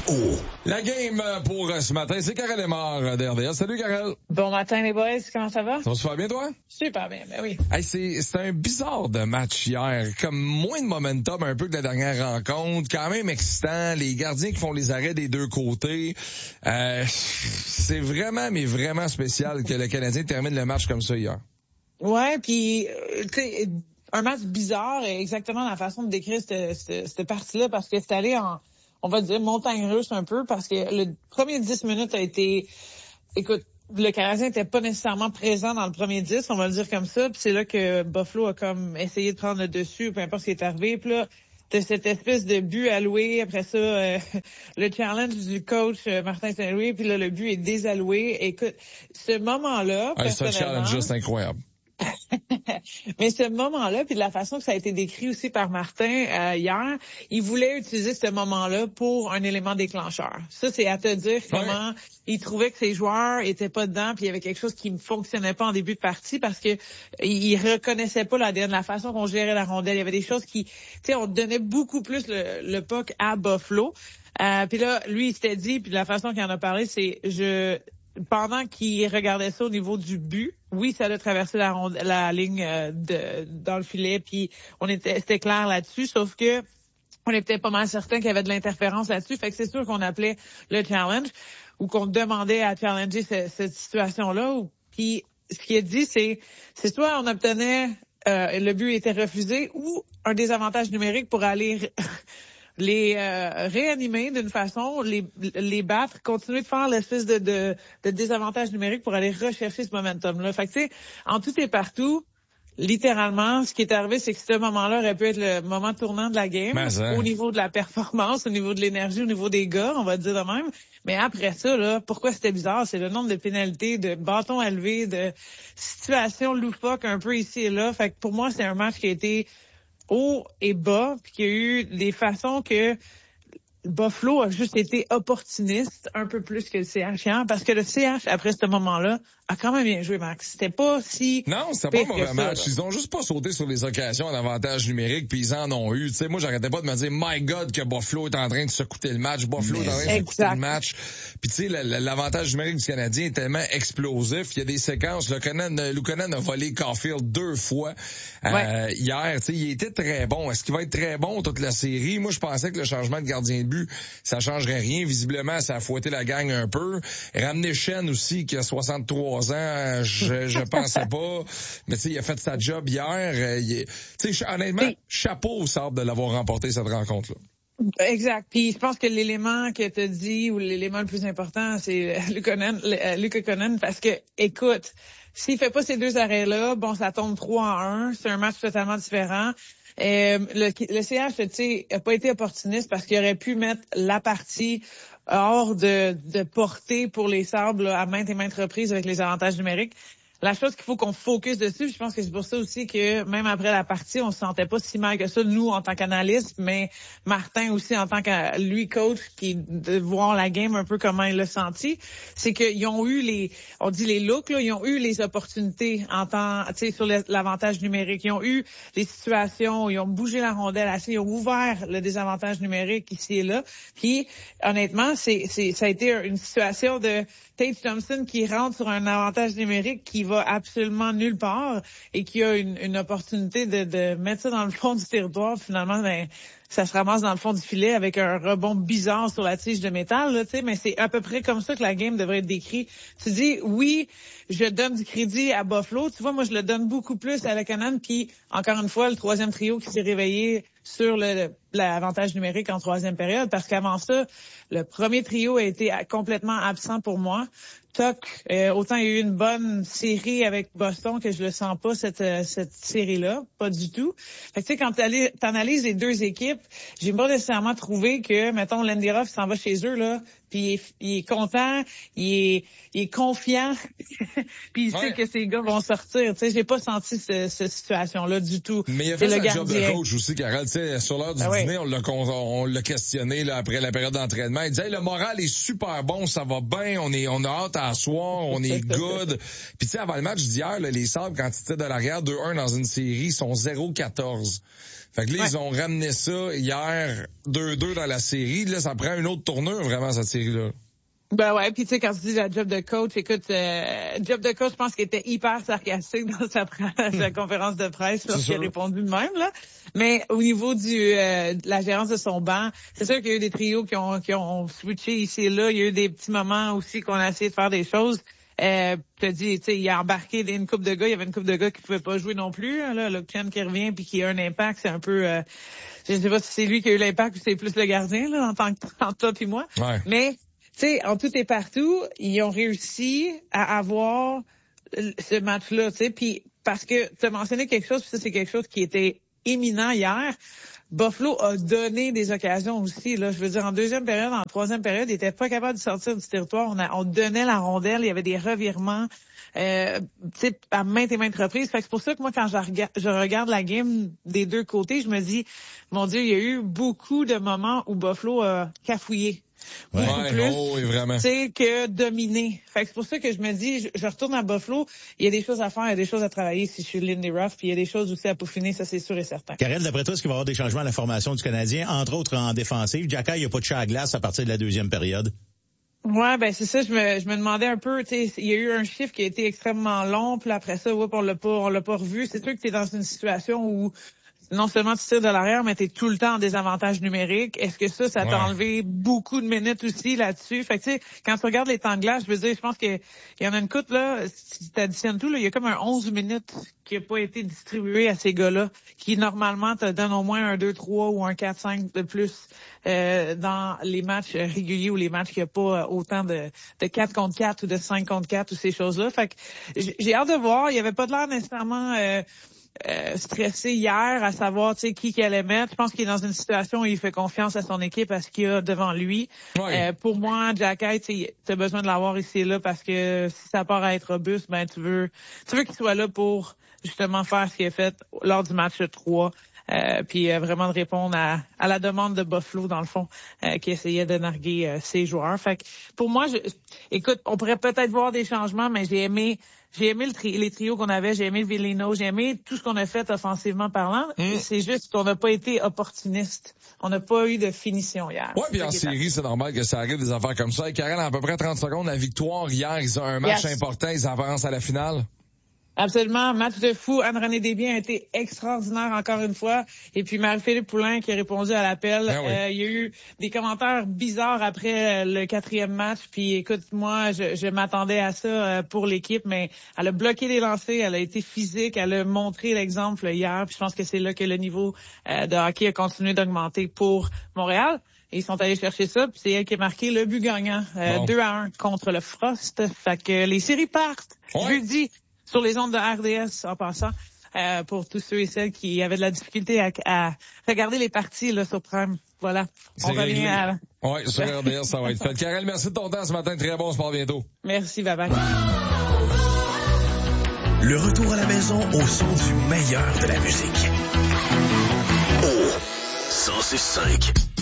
haut. La game pour ce matin, c'est Karel Lemar d'RDS. Salut Karel. Bon matin les boys, comment ça va? Ça se fait bien toi? Super bien, ben oui. Hey, c'est un bizarre de match hier, comme moins de momentum un peu que la dernière rencontre, quand même excitant, les gardiens qui font les arrêts des deux côtés. C'est vraiment, mais vraiment spécial que le Canadien termine le match comme ça hier. Ouais, puis tu sais, un match bizarre et exactement la façon de décrire cette partie-là parce que c'est allé en, on va dire, montagne russe un peu parce que le premier 10 minutes a été, écoute, le Canadien était pas nécessairement présent dans le premier 10, on va le dire comme ça, puis c'est là que Buffalo a comme essayé de prendre le dessus, peu importe ce qui est arrivé, puis là, t'as cette espèce de but alloué, après ça, le challenge du coach Martin Saint-Louis, puis là, le but est désalloué. Écoute, ce moment-là, c'est un challenge juste incroyable. Mais ce moment-là, puis de la façon que ça a été décrit aussi par Martin hier, il voulait utiliser ce moment-là pour un élément déclencheur. Ça, c'est à te dire comment il trouvait que ses joueurs étaient pas dedans, puis il y avait quelque chose qui ne fonctionnait pas en début de partie parce que il reconnaissait pas l'ADN, la façon qu'on gérait la rondelle. Il y avait des choses qui, tu sais, on donnait beaucoup plus le puck à Buffalo. Puis là, lui, il s'était dit, puis de la façon qu'il en a parlé, c'est pendant qu'il regardait ça au niveau du but, oui, ça a traversé la ligne dans le filet, puis c'était clair là-dessus, sauf que on était pas mal certain qu'il y avait de l'interférence là-dessus, fait que c'est sûr qu'on appelait le challenge ou qu'on demandait à challenger cette situation-là. Puis ce qu'il a dit, c'est soit on obtenait le but était refusé ou un désavantage numérique pour aller les réanimer d'une façon, les battre, continuer de faire l'espèce de désavantage numérique pour aller rechercher ce momentum-là. Fait que tu sais, en tout et partout, littéralement, ce qui est arrivé, c'est que ce moment-là aurait pu être le moment tournant de la game, au niveau de la performance, au niveau de l'énergie, au niveau des gars, on va dire de même. Mais après ça, là, pourquoi c'était bizarre, c'est le nombre de pénalités, de bâtons à lever, de situations loufoques un peu ici et là. Fait que pour moi, c'est un match qui a été haut et bas, puis qu'il y a eu des façons que Buffalo a juste été opportuniste un peu plus que le CH hier, parce que le CH, après ce moment-là, a quand même bien joué, Max. C'était pas si... Non, c'était pas un mauvais match. Ils ont juste pas sauté sur les occasions en avantage numérique, puis ils en ont eu. Tu sais, moi, j'arrêtais pas de me dire, my God, que Buffalo est en train de se coûter le match. Buffalo est en train de se coûter le match. Puis tu sais, l'avantage numérique du Canadien est tellement explosif. Il y a des séquences. Luukkonen a volé Caulfield 2 fois hier. Tu sais, il était très bon. Est-ce qu'il va être très bon toute la série? Moi, je pensais que le changement de gardien de but, ça changerait rien. Visiblement, ça a fouetté la gang un peu. Ramener Schenn aussi, qui a 63 ans, je pensais pas. Mais tu sais, il a fait sa job hier. Tu sais, honnêtement, chapeau au Sabres de l'avoir remporté cette rencontre-là. Exact. Puis je pense que l'élément que tu as dit, ou l'élément le plus important, c'est Luukkonen, parce que, écoute, s'il fait pas ces deux arrêts-là, bon, ça tombe 3-1. C'est un match totalement différent. Le CH, tu sais, a pas été opportuniste parce qu'il aurait pu mettre la partie hors de portée pour les Sabres là, à maintes et maintes reprises avec les avantages numériques. La chose qu'il faut qu'on focus dessus, je pense que c'est pour ça aussi que même après la partie, on se sentait pas si mal que ça, nous, en tant qu'analystes, mais Martin aussi, en tant que lui, coach, qui de voir la game un peu comment il l'a senti, c'est qu'ils ont eu on dit les looks, là, ils ont eu les opportunités en temps, tu sais, sur l'avantage numérique. Ils ont eu les situations, ils ont bougé la rondelle assez, ils ont ouvert le désavantage numérique ici et là. Puis, honnêtement, ça a été une situation de Tage Thompson qui rentre sur un avantage numérique qui va absolument nulle part et qui a une opportunité de mettre ça dans le fond du territoire. Finalement, ben, ça se ramasse dans le fond du filet avec un rebond bizarre sur la tige de métal, là, tu sais, mais c'est à peu près comme ça que la game devrait être décrite. Tu dis, oui, je donne du crédit à Buffalo. Tu vois, moi, je le donne beaucoup plus à Luukkonen, puis encore une fois, le troisième trio qui s'est réveillé sur l'avantage numérique en troisième période, parce qu'avant ça, le premier trio a été complètement absent pour moi. Autant il y a eu une bonne série avec Boston que je le sens pas, cette série-là, pas du tout. Fait que tu sais, quand t'analyses les deux équipes, j'ai pas nécessairement trouvé que, mettons, Lenderoff s'en va chez eux, là, puis il est content, il est confiant, puis il sait que ces gars vont sortir. Tu sais, j'ai pas senti cette situation-là du tout. Mais il a fait sa job de coach aussi, Karel. Tu sais, sur l'heure du donné, on l'a questionné là, après la période d'entraînement. Il disait, hey, le moral est super bon, ça va bien, on a hâte à asseoir, on est good. Puis tu sais, avant le match d'hier, là, les Sabres, quand ils étaient de l'arrière 2-1 dans une série, ils sont 0-14. Fait que là, ils ont ramené ça hier 2-2 dans la série. Là, ça prend une autre tournure, vraiment, cette série-là. Ben ouais, puis tu sais, quand tu dis la job de coach, écoute, job de coach, je pense qu'il était hyper sarcastique dans sa conférence de presse lorsqu'il a répondu de même, là. Mais au niveau de la gérance de son banc, c'est sûr qu'il y a eu des trios qui ont switché ici et là. Il y a eu des petits moments aussi qu'on a essayé de faire des choses. T'as dit, tu sais, il a embarqué une couple de gars. Il y avait une couple de gars qui pouvaient pas jouer non plus. Là, Lokchen qui revient puis qui a un impact, c'est un peu... je sais pas si c'est lui qui a eu l'impact ou c'est plus le gardien, là, en tant que toi puis moi. Ouais. Mais... tu sais, en tout et partout, ils ont réussi à avoir ce match-là, tu sais, puis parce que tu as mentionné quelque chose, puis ça, c'est quelque chose qui était éminent hier. Buffalo a donné des occasions aussi, là. Je veux dire, en deuxième période, en troisième période, ils étaient pas capables de sortir du territoire. On donnait la rondelle, il y avait des revirements, tu sais, à maintes et maintes reprises. Fait que c'est pour ça que moi, quand je regarde la game des deux côtés, je me dis, mon Dieu, il y a eu beaucoup de moments où Buffalo a cafouillé. Ouais, plus, vraiment. Tu sais, que dominer. Fait que c'est pour ça que je me dis, je retourne à Buffalo, il y a des choses à faire, il y a des choses à travailler si je suis Lindy Ruff, puis il y a des choses aussi à peaufiner, ça c'est sûr et certain. Karel, d'après toi, est-ce qu'il va y avoir des changements à la formation du Canadien, entre autres en défensive? Xhekaj, il n'y a pas de chat à glace à partir de la deuxième période. Ouais, ben c'est ça, je me demandais un peu, tu sais, il y a eu un chiffre qui a été extrêmement long, puis après ça, on l'a pas revu. C'est sûr que tu es dans une situation où non seulement tu tires de l'arrière, mais tu es tout le temps en désavantage numérique. Est-ce que ça t'a enlevé beaucoup de minutes aussi là-dessus? Fait que tu sais, quand tu regardes les temps de glace, je veux dire, je pense qu'il y en a une couple, là, si tu additionnes tout, là, il y a comme un 11 minutes qui a pas été distribué à ces gars-là, qui normalement te donne au moins un 2-3 ou un 4-5 de plus dans les matchs réguliers ou les matchs qui a pas autant de 4 contre 4 ou de 5 contre 4 ou ces choses-là. Fait que j'ai hâte de voir. Il y avait pas de l'air nécessairement stressé hier à savoir, tu sais, qui allait mettre. Je pense qu'il est dans une situation où il fait confiance à son équipe, à ce qu'il y a devant lui. Ouais. Pour moi, Xhekaj, tu as besoin de l'avoir ici et là parce que si ça part à être robuste, ben tu veux qu'il soit là pour justement faire ce qu'il a fait lors du match 3. Puis vraiment de répondre à la demande de Buffalo, dans le fond, qui essayait de narguer ses joueurs. Fait que pour moi, écoute, on pourrait peut-être voir des changements, mais j'ai aimé les trios qu'on avait, j'ai aimé le Villino, j'ai aimé tout ce qu'on a fait offensivement parlant. C'est juste qu'on n'a pas été opportuniste. On n'a pas eu de finition hier. Ouais, puis en série, c'est normal que ça arrive des affaires comme ça. Et Karel, en à peu près 30 secondes, la victoire hier, ils ont un match important, ils avancent à la finale. Absolument, match de fou. Anne-Renée Desbiens a été extraordinaire encore une fois. Et puis Marie-Philippe Poulin qui a répondu à l'appel. Il y a eu des commentaires bizarres après le 4e match. Puis écoute, moi, je m'attendais à ça pour l'équipe, mais elle a bloqué les lancers, elle a été physique, elle a montré l'exemple hier. Puis je pense que c'est là que le niveau de hockey a continué d'augmenter pour Montréal. Ils sont allés chercher ça, puis c'est elle qui a marqué le but gagnant, 2-1 contre le Frost. Fait que les séries partent jeudi sur les ondes de RDS en passant, pour tous ceux et celles qui avaient de la difficulté à regarder les parties là sur Prime. Voilà, on revient à... Oui, sur RDS, ça va être fait. Karel, merci de ton temps ce matin, très bon, on se parle bientôt. Merci, bye-bye. Le retour à la maison au son du meilleur de la musique. Oh, 106.5.